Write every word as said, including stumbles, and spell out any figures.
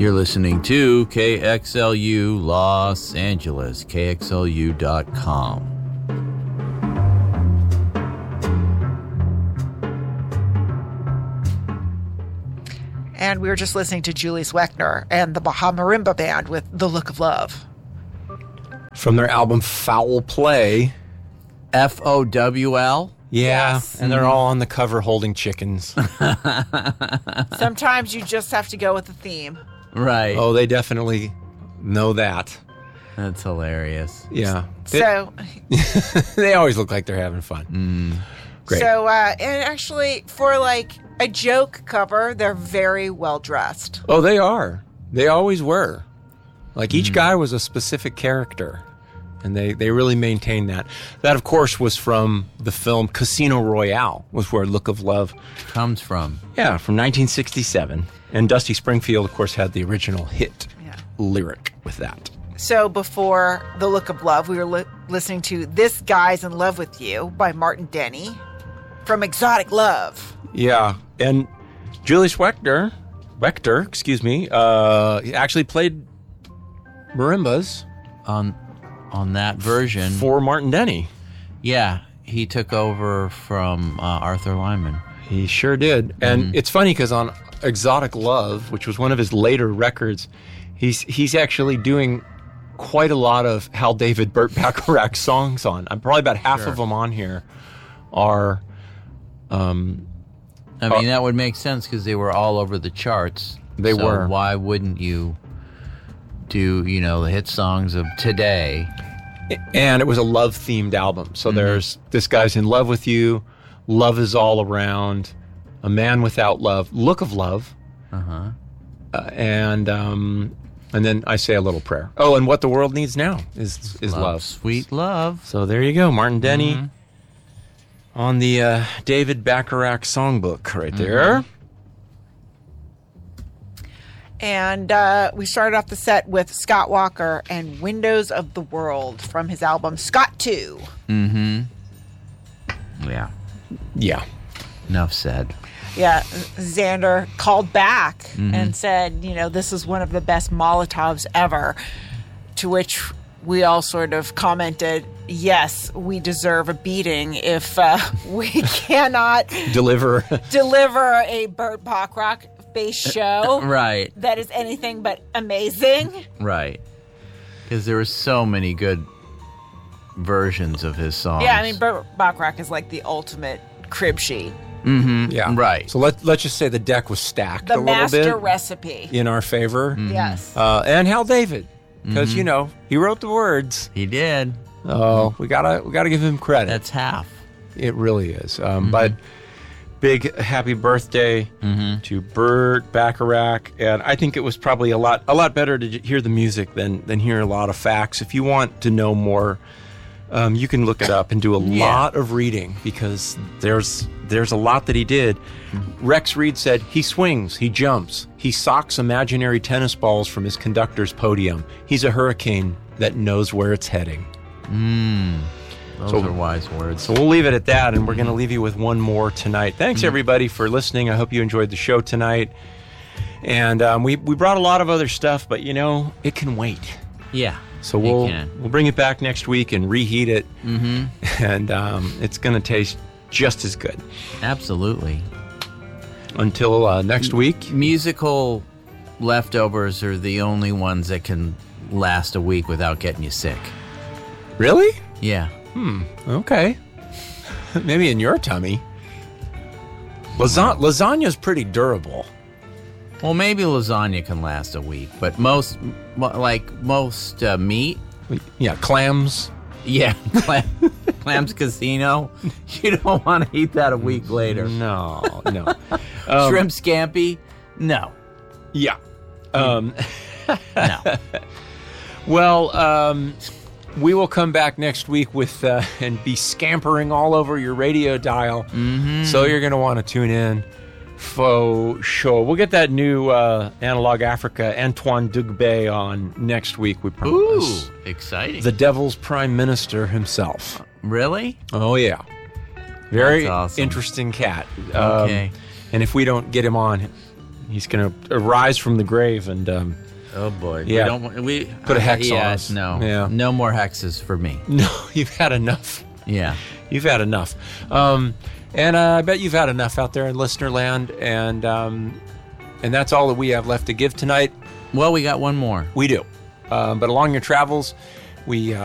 You're listening to K X L U Los Angeles, K X L U dot com. And we were just listening to Julius Wexner and the Baja Marimba Band with The Look of Love. From their album Foul Play. F O W L? Yeah, Yes. and they're all on the cover holding chickens. Sometimes you just have to go with the theme. Right. Oh, they definitely know that. That's hilarious. Yeah. They, So, they always look like they're having fun. Mm. Great. so uh, and actually, for like a joke cover, they're very well dressed. Oh, they are. They always were. Like each guy was a specific character. And they, they really maintained that. That, of course, was from the film Casino Royale, was where Look of Love Comes from. Yeah, from nineteen sixty-seven. And Dusty Springfield, of course, had the original hit Yeah. lyric with that. So before The Look of Love, we were li- listening to This Guy's in Love with You by Martin Denny from Exotic Love. Yeah, and Julius Wexner, Wexner, excuse me, uh, he actually played marimbas On on that version. for Martin Denny. Yeah, he took over from uh, Arthur Lyman. He sure did. And it's funny because on Exotic Love, which was one of his later records, he's he's actually doing quite a lot of Hal David, Burt Bacharach songs on. I'm probably about half Sure. of them on here are. Um, I mean, that would make sense because they were all over the charts. They So were. Why wouldn't you do, you know, the hit songs of today? and it was a love themed album. So there's This Guy's in Love with You, Love is All Around, A Man Without Love, Look of Love, Uh-huh. uh, and um, and then I Say a Little Prayer. Oh, and What the World Needs Now is is love. Sweet love. So there you go, Martin Denny on the uh, David Bacharach songbook right there. And uh, we started off the set with Scott Walker and Windows of the World from his album Scott two. Mm-hmm. Yeah. Yeah. Enough said. Yeah, Xander called back and said, you know, this is one of the best Molotovs ever. To which we all sort of commented, yes, we deserve a beating if uh, we cannot Deliver. deliver a Burt Bacharach based show Right. that is anything but amazing. Right. Because there were so many good versions of his songs. Yeah, I mean, Burt Bacharach is like the ultimate crib sheet. Yeah. Right. So let, let's just say the deck was stacked The a little master bit recipe. in our favor. Yes. Uh, and Hal David, because, you know, he wrote the words. He did. Oh, we gotta we gotta give him credit. That's half. It really is. Um, But big happy birthday to Burt Bacharach, and I think it was probably a lot a lot better to j- hear the music than than hear a lot of facts. If you want to know more, um, you can look it up and do a Yeah. lot of reading because there's there's a lot that he did. Rex Reed said he swings, he jumps, he socks imaginary tennis balls from his conductor's podium. He's a hurricane that knows where it's heading. Those So- are wise words. So we'll leave it at that, and we're going to leave you with one more tonight. Thanks, everybody, for listening. I hope you enjoyed the show tonight. And um, we, we brought a lot of other stuff, but, you know, it can wait. Yeah. So it we'll can. we'll bring it back next week and reheat it, mm-hmm. and um, it's going to taste just as good. Absolutely. Until uh, next week. Musical leftovers are the only ones that can last a week without getting you sick. Really? Yeah. Okay. Maybe in your tummy. Lasa- lasagna's pretty durable. Well, maybe lasagna can last a week, but most, mo- like most uh, meat, Yeah, clams. yeah, clam, clams casino, you don't want to eat that a week later. No, no. Um, Shrimp scampi, no, Yeah. Um, no. well, um, we will come back next week with uh, and be scampering all over your radio dial. Mm-hmm. So you're going to want to tune in. Faux sure. We'll get that new uh, Analog Africa Antoine Dugbe on next week, we Ooh, promise. exciting. The devil's prime minister himself. Really? Oh, yeah. Very That's awesome. interesting cat. Um, Okay. And if we don't get him on, He's going to arise from the grave and um, Oh boy. Yeah. We don't want- we Put a hex yeah, on us. No. Yeah. No more hexes for me. no, you've had enough. Yeah. You've had enough. Um, and uh, I bet you've had enough out there in listener land. And, um, and that's all that we have left to give tonight. Well, we got one more. We do. Um, but along your travels, we... Uh,